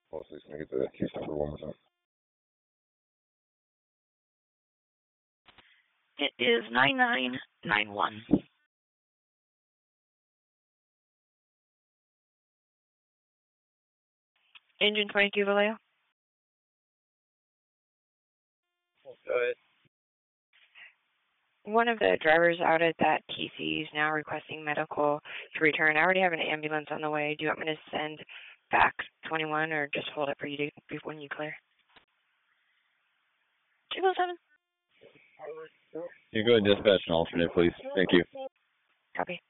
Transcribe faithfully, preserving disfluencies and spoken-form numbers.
Oh, so can I get the case number one more time? It is nine nine nine one. Engine twenty-two, Vallejo. Go ahead. One of the drivers out at that T C is now requesting medical to return. I already have an ambulance on the way. Do you want me to send back twenty-one or just hold it for you to, when you clear? two oh seven. You go ahead and dispatch an alternate, please. Thank you. Copy.